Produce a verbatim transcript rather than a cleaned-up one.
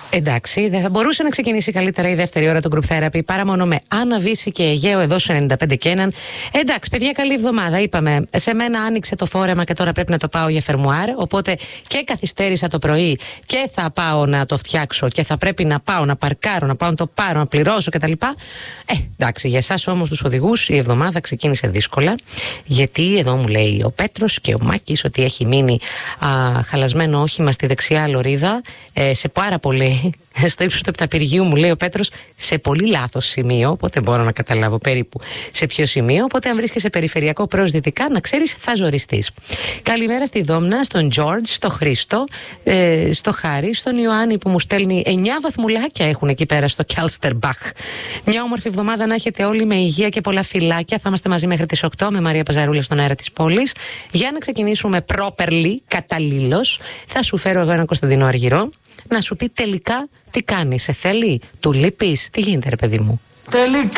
Εντάξει, δεν θα μπορούσε να ξεκινήσει καλύτερα η δεύτερη ώρα του Group Therapy παρά μόνο με Άννα Βύση και Αιγαίο εδώ στο ενενήντα πέντε και έναν. Εντάξει, παιδιά, καλή εβδομάδα. Είπαμε, σε μένα άνοιξε το φόρεμα και τώρα πρέπει να το πάω για φερμουάρ. Οπότε και καθυστέρησα το πρωί και θα πάω να το φτιάξω και θα πρέπει να πάω να παρκάρω, να πάω να το πάρω, να πληρώσω κτλ. Ε, εντάξει, για εσάς όμως τους οδηγούς η εβδομάδα ξεκίνησε δύσκολα. Γιατί εδώ μου λέει ο Πέτρος και ο Μάκης ότι έχει μείνει α, χαλασμένο όχημα στη δεξιά λωρίδα ε, σε πάρα πολύ. Στο ύψος του Επταπηργίου, μου λέει ο Πέτρος, σε πολύ λάθος σημείο. Οπότε μπορώ να καταλάβω περίπου σε ποιο σημείο. Οπότε, αν βρίσκεσαι περιφερειακό προς δυτικά, να ξέρεις, θα ζοριστείς. Καλημέρα στη Δόμνα, στον Τζόρτζ, στο Χρήστο, ε, στο Χάρη, στον Ιωάννη που μου στέλνει εννιά βαθμουλάκια έχουν εκεί πέρα στο Κιάλστερμπαχ. Μια όμορφη εβδομάδα να έχετε όλοι με υγεία και πολλά φιλάκια. Θα είμαστε μαζί μέχρι τις οκτώ με Μαρία Παζαρούλα στον αέρα της πόλης. Για να ξεκινήσουμε properly, καταλήλως, θα σου φέρω εγώ έναν Κωνσταντινό Αργυρό να σου πει τελικά τι κάνει, σε θέλει, του λείπεις, τι γίνεται ρε παιδί μου. Τελικά